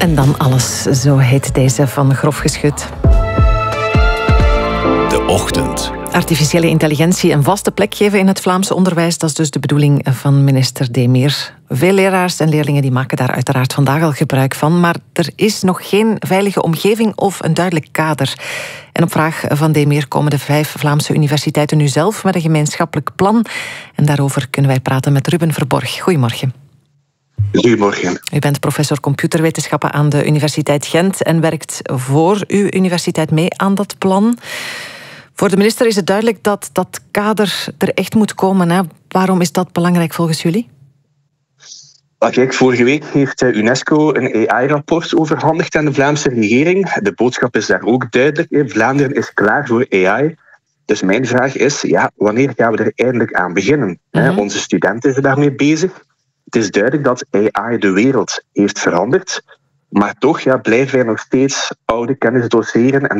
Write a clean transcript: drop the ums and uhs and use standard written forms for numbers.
En dan alles, zo heet deze van Grof Geschut. De Ochtend. Artificiële intelligentie een vaste plek geven in het Vlaamse onderwijs. Dat is dus de bedoeling van minister Demeer. Veel leraars en leerlingen die maken daar uiteraard vandaag al gebruik van. Maar er is nog geen veilige omgeving of een duidelijk kader. En op vraag van Demeer komen de 5 Vlaamse universiteiten nu zelf met een gemeenschappelijk plan. En daarover kunnen wij praten met Ruben Verborg. Goedemorgen. Goedemorgen. U bent professor computerwetenschappen aan de Universiteit Gent en werkt voor uw universiteit mee aan dat plan. Voor de minister is het duidelijk dat dat kader er echt moet komen. Hè? Waarom is dat belangrijk volgens jullie? Kijk, vorige week heeft UNESCO een AI-rapport overhandigd aan de Vlaamse regering. De boodschap is daar ook duidelijk. Vlaanderen is klaar voor AI. Dus mijn vraag is, wanneer gaan we er eindelijk aan beginnen? Onze studenten zijn daarmee bezig. Het is duidelijk dat AI de wereld heeft veranderd. Maar toch blijven wij nog steeds oude kennis doseren en